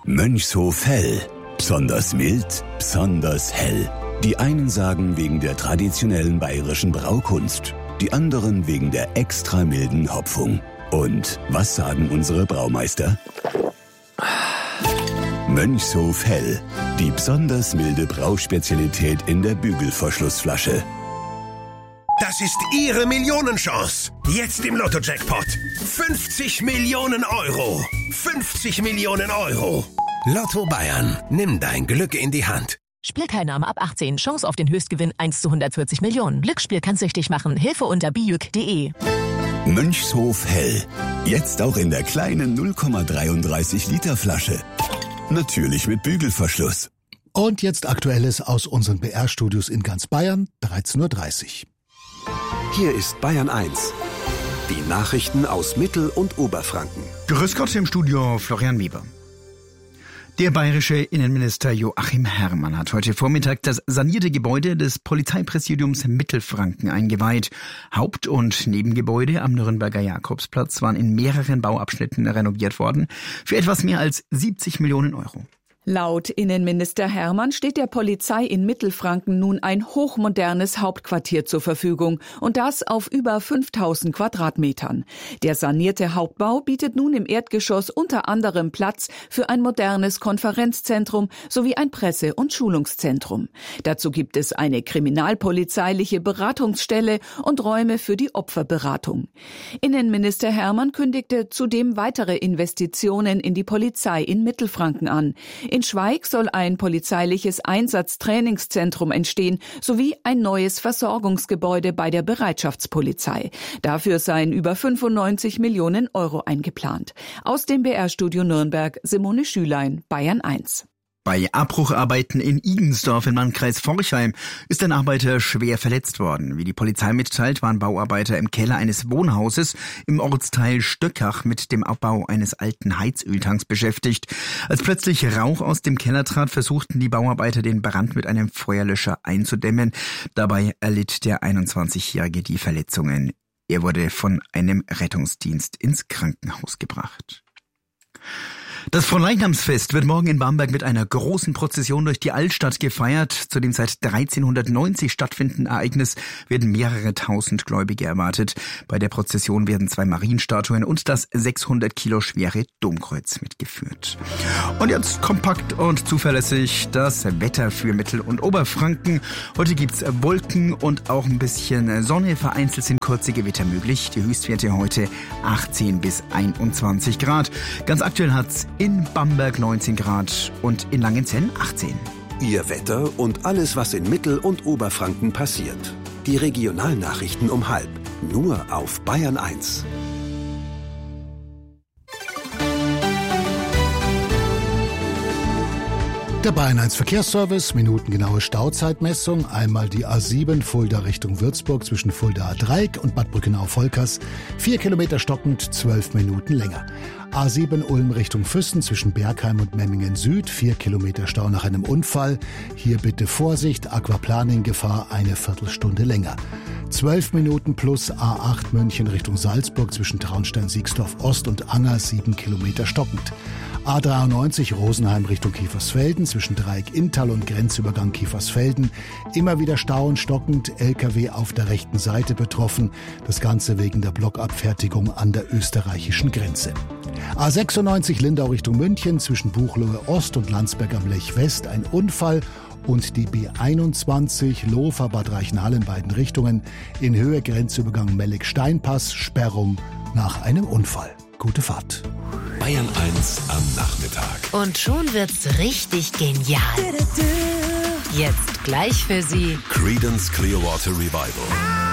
Mönchshof Hell. Besonders mild, besonders hell. Die einen sagen wegen der traditionellen bayerischen Braukunst, die anderen wegen der extra milden Hopfung. Und was sagen unsere Braumeister? Mönchshof Hell. Die besonders milde Brauspezialität in der Bügelverschlussflasche. Das ist Ihre Millionenchance. Jetzt im Lotto-Jackpot. 50 Millionen Euro. 50 Millionen Euro. Lotto Bayern. Nimm dein Glück in die Hand. Spielteilnahme ab 18. Chance auf den Höchstgewinn 1 zu 140 Millionen. Glücksspiel kann süchtig machen. Hilfe unter bijuk.de. Mönchshof Hell. Jetzt auch in der kleinen 0,33 Liter Flasche. Natürlich mit Bügelverschluss. Und jetzt Aktuelles aus unseren BR-Studios in ganz Bayern, 13:30 Uhr. Hier ist Bayern 1. Die Nachrichten aus Mittel- und Oberfranken. Grüß Gott im Studio, Florian Weber. Der bayerische Innenminister Joachim Herrmann hat heute Vormittag das sanierte Gebäude des Polizeipräsidiums Mittelfranken eingeweiht. Haupt- und Nebengebäude am Nürnberger Jakobsplatz waren in mehreren Bauabschnitten renoviert worden für etwas mehr als 70 Millionen Euro. Laut Innenminister Herrmann steht der Polizei in Mittelfranken nun ein hochmodernes Hauptquartier zur Verfügung und das auf über 5000 Quadratmetern. Der sanierte Hauptbau bietet nun im Erdgeschoss unter anderem Platz für ein modernes Konferenzzentrum sowie ein Presse- und Schulungszentrum. Dazu gibt es eine kriminalpolizeiliche Beratungsstelle und Räume für die Opferberatung. Innenminister Herrmann kündigte zudem weitere Investitionen in die Polizei in Mittelfranken an. In Schweig soll ein polizeiliches Einsatztrainingszentrum entstehen, sowie ein neues Versorgungsgebäude bei der Bereitschaftspolizei. Dafür seien über 95 Millionen Euro eingeplant. Aus dem BR-Studio Nürnberg, Simone Schülein, Bayern 1. Bei Abbrucharbeiten in Igensdorf im Landkreis Forchheim ist ein Arbeiter schwer verletzt worden. Wie die Polizei mitteilt, waren Bauarbeiter im Keller eines Wohnhauses im Ortsteil Stöckach mit dem Abbau eines alten Heizöltanks beschäftigt. Als plötzlich Rauch aus dem Keller trat, versuchten die Bauarbeiter den Brand mit einem Feuerlöscher einzudämmen. Dabei erlitt der 21-Jährige die Verletzungen. Er wurde von einem Rettungsdienst ins Krankenhaus gebracht. Das Fronleichnamsfest wird morgen in Bamberg mit einer großen Prozession durch die Altstadt gefeiert. Zu dem seit 1390 stattfindenden Ereignis werden mehrere tausend Gläubige erwartet. Bei der Prozession werden 2 Marienstatuen und das 600 Kilo schwere Domkreuz mitgeführt. Und jetzt kompakt und zuverlässig das Wetter für Mittel- und Oberfranken. Heute gibt's Wolken und auch ein bisschen Sonne. Vereinzelt sind kurze Gewitter möglich. Die Höchstwerte heute 18 bis 21 Grad. Ganz aktuell hat's in Bamberg 19 Grad und in Langenzenn 18. Ihr Wetter und alles, was in Mittel- und Oberfranken passiert. Die Regionalnachrichten um 12:30. Nur auf Bayern 1. Der Bayern 1 Verkehrsservice, minutengenaue Stauzeitmessung. Einmal die A7 Fulda Richtung Würzburg zwischen Fuldaer Dreieck und Bad Brückenau-Volkers. 4 Kilometer stockend, 12 Minuten länger. A7 Ulm Richtung Füssen zwischen Bergheim und Memmingen Süd. 4 Kilometer Stau nach einem Unfall. Hier bitte Vorsicht, Aquaplaning-Gefahr eine Viertelstunde länger. 12 Minuten plus A8 München Richtung Salzburg zwischen Traunstein-Siegsdorf Ost und Anger. 7 Kilometer stockend. A93 Rosenheim Richtung Kiefersfelden zwischen Dreieck-Inntal und Grenzübergang Kiefersfelden. Immer wieder Stau und stockend, LKW auf der rechten Seite betroffen. Das Ganze wegen der Blockabfertigung an der österreichischen Grenze. A96 Lindau Richtung München zwischen Buchloe Ost und Landsberg am Lech West ein Unfall. Und die B21 Lofer Bad Reichenhall in beiden Richtungen. In Höhe Grenzübergang Mellig-Steinpass, Sperrung nach einem Unfall. Gute Fahrt. Bayern 1 am Nachmittag. Und schon wird's richtig genial. Jetzt gleich für Sie Creedence Clearwater Revival.